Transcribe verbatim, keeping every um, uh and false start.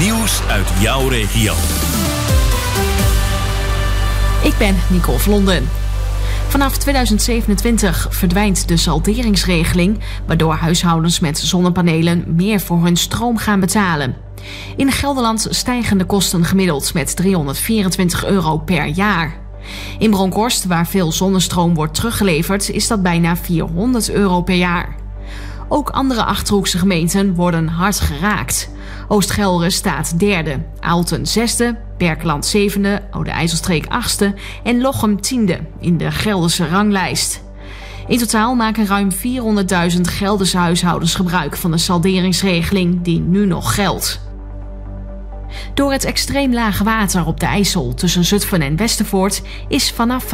Nieuws uit jouw regio. Ik ben Nicole Vlonden. Vanaf tweeduizend zevenentwintig verdwijnt de salderingsregeling, waardoor huishoudens met zonnepanelen meer voor hun stroom gaan betalen. In Gelderland stijgen de kosten gemiddeld met driehonderdvierentwintig euro per jaar. In Bronkhorst, waar veel zonnestroom wordt teruggeleverd, is dat bijna vierhonderd euro per jaar. Ook andere Achterhoekse gemeenten worden hard geraakt. Oost-Gelre staat derde, Aalten zesde, Berkeland zevende, Oude IJsselstreek achtste en Lochem tiende in de Gelderse ranglijst. In totaal maken ruim vierhonderdduizend Gelderse huishoudens gebruik van de salderingsregeling die nu nog geldt. Door het extreem lage water op de IJssel tussen Zutphen en Westervoort is vanaf